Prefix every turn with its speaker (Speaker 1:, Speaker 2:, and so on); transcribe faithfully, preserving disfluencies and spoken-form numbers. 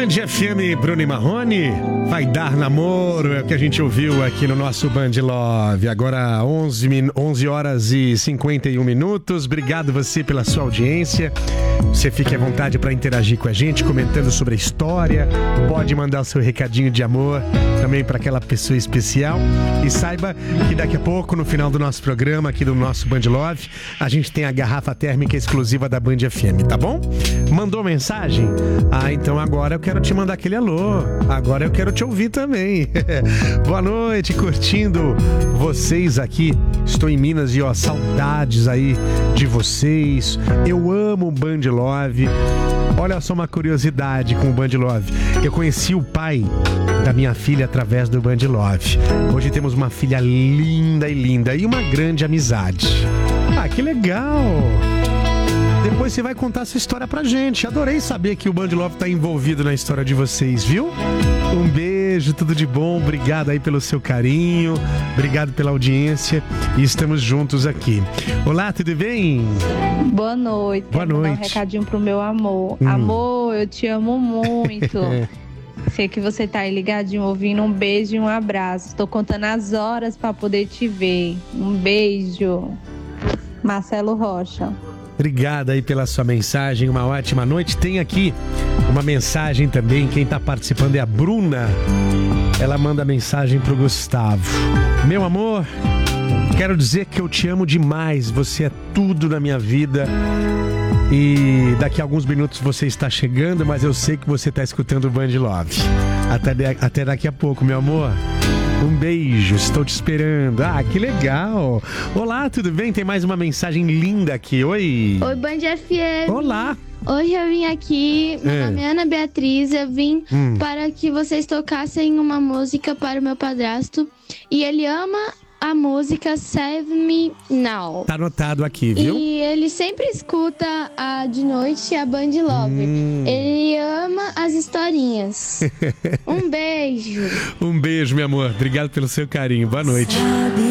Speaker 1: Band F M, Bruno e Marrone, vai dar namoro, é o que a gente ouviu aqui no nosso Band Love. Agora onze, onze horas e cinquenta e um minutos. Obrigado você pela sua audiência. Você fique à vontade para interagir com a gente, comentando sobre a história. Pode mandar o seu recadinho de amor também para aquela pessoa especial. E saiba que daqui a pouco, no final do nosso programa, aqui do nosso Band Love, a gente tem a garrafa térmica exclusiva da Band F M, tá bom? Mandou mensagem? Ah, então agora eu quero te mandar aquele alô. Agora eu quero te ouvir também. Boa noite, curtindo vocês aqui. Estou em Minas e ó, saudades aí de vocês. Eu amo o Band Love. Olha só uma curiosidade com o Band Love. Eu conheci o pai da minha filha através do Band Love. Hoje temos uma filha linda e linda e uma grande amizade. Ah, que legal! Depois você vai contar essa história pra gente. Adorei saber que o Band Love tá envolvido na história de vocês, viu? Um beijo, tudo de bom. Obrigado aí pelo seu carinho. Obrigado pela audiência. E estamos juntos aqui. Olá, tudo bem?
Speaker 2: Boa noite.
Speaker 1: Boa noite.
Speaker 2: Vou dar um recadinho pro meu amor.
Speaker 1: Hum.
Speaker 2: Amor, eu te amo muito. Sei que você tá aí ligadinho, ouvindo. Um beijo e um abraço. Tô contando as horas pra poder te ver. Um beijo. Marcelo Rocha.
Speaker 1: Obrigado aí pela sua mensagem, uma ótima noite. Tem aqui uma mensagem também, quem tá participando é a Bruna. Ela manda mensagem pro Gustavo. Meu amor, quero dizer que eu te amo demais, você é tudo na minha vida. E daqui a alguns minutos você está chegando, mas eu sei que você está escutando o Band Love. Até, de, até daqui a pouco, meu amor. Um beijo, estou te esperando. Ah, que legal. Olá, tudo bem? Tem mais uma mensagem linda aqui. Oi.
Speaker 3: Oi, Band F M.
Speaker 1: Olá.
Speaker 3: Hoje eu vim aqui, meu
Speaker 1: É.
Speaker 3: nome é Ana Beatriz, eu vim
Speaker 1: Hum.
Speaker 3: para que vocês tocassem uma música para o meu padrasto. E ele ama a música Save Me Now.
Speaker 1: Tá anotado aqui, viu?
Speaker 3: E ele sempre escuta a, de noite a Band Love.
Speaker 1: Hum.
Speaker 3: Ele ama as historinhas. Um beijo.
Speaker 1: Um beijo, meu amor. Obrigado pelo seu carinho. Boa noite.